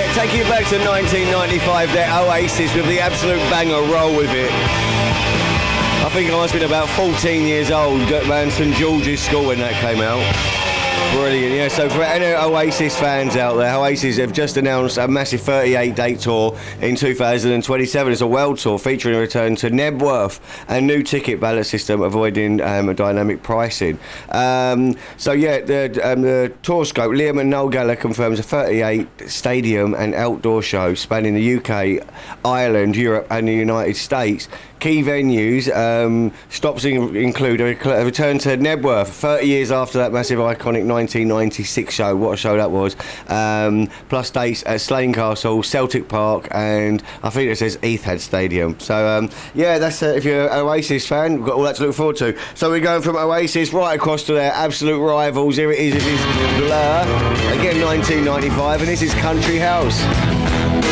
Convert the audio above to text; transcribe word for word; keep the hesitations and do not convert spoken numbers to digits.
Yeah, taking it back to nineteen ninety-five, there, Oasis with the absolute banger Roll With It. I think I must have been about fourteen years old around St George's School when that came out. Brilliant, yeah. So for any Oasis fans out there, Oasis have just announced a massive thirty-eight date tour in two thousand twenty-seven. It's a world tour featuring a return to Nebworth and new ticket ballot system, avoiding um, dynamic pricing. Um, so yeah, the, um, the tour scope, Liam and Noel Gallagher confirms a thirty-eight stadium and outdoor show spanning the U K, Ireland, Europe and the United States. Key venues, um, stops in, include a, a return to Nebworth, thirty years after that massive iconic nineteen ninety-six show. What a show that was. Um, plus dates at Slane Castle, Celtic Park, and I think it says Etihad Stadium. So, um, yeah, that's uh, if you're an Oasis fan, we've got all that to look forward to. So we're going from Oasis right across to their absolute rivals. Here it is, it is Blur. Again, nineteen ninety-five, and this is Country House.